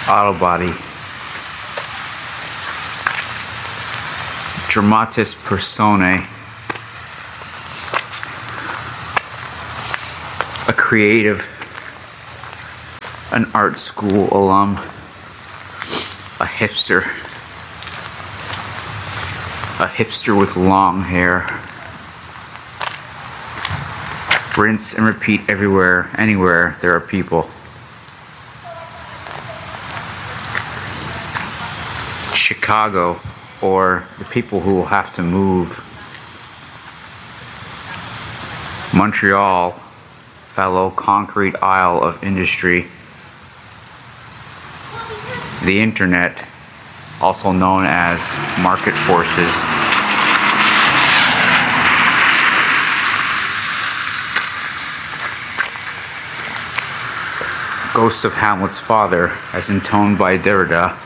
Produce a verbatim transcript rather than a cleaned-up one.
auto body. Dramatis personae. A creative, an art school alum, a hipster, a hipster with long hair. Rinse and repeat everywhere, anywhere there are people. Chicago, or the people who will have to move. Montreal, fellow concrete isle of industry. The internet, also known as market forces. Ghost of Hamlet's father, as intoned by Derrida.